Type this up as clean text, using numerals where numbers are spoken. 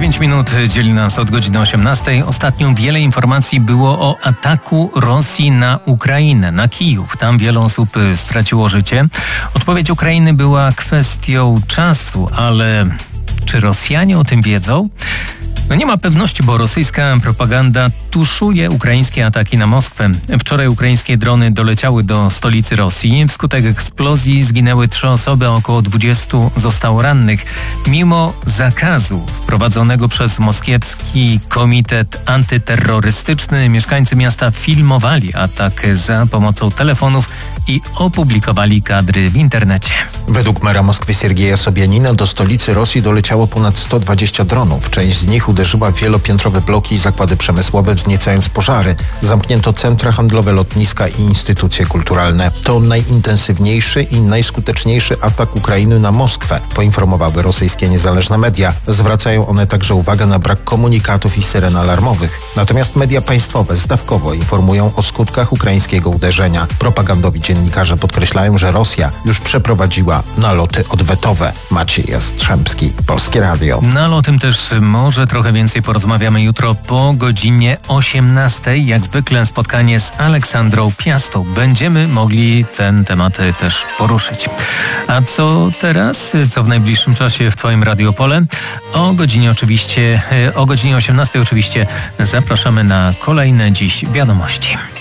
9 minut dzieli nas od godziny 18. Ostatnio wiele informacji było o ataku Rosji na Ukrainę, na Kijów. Tam wiele osób straciło życie. Odpowiedź Ukrainy była kwestią czasu, ale czy Rosjanie o tym wiedzą? Nie ma pewności, bo rosyjska propaganda tuszuje ukraińskie ataki na Moskwę. Wczoraj ukraińskie drony doleciały do stolicy Rosji. Wskutek eksplozji zginęły 3 osoby, a około 20 zostało rannych. Mimo zakazu wprowadzonego przez moskiewski komitet antyterrorystyczny, mieszkańcy miasta filmowali atak za pomocą telefonów i opublikowali kadry w internecie. Według mera Moskwy Siergieja Sobianina do stolicy Rosji doleciało ponad 120 dronów. Część z nich uderzyła w wielopiętrowe bloki i zakłady przemysłowe, wzniecając pożary. Zamknięto centra handlowe, lotniska i instytucje kulturalne. To najintensywniejszy i najskuteczniejszy atak Ukrainy na Moskwę, poinformowały rosyjskie niezależne media. Zwracają one także uwagę na brak komunikatów i syren alarmowych. Natomiast media państwowe zdawkowo informują o skutkach ukraińskiego uderzenia. Propagandowi dziennikarze podkreślają, że Rosja już przeprowadziła naloty odwetowe. Maciej Jastrzębski, Polskie Radio. No, o tym też może trochę więcej porozmawiamy jutro po godzinie 18. Jak zwykle spotkanie z Aleksandrą Piastą. Będziemy mogli ten temat też poruszyć. A co teraz? Co w najbliższym czasie w Twoim Radiopole? O godzinie 18 oczywiście zapraszamy na kolejne dziś wiadomości.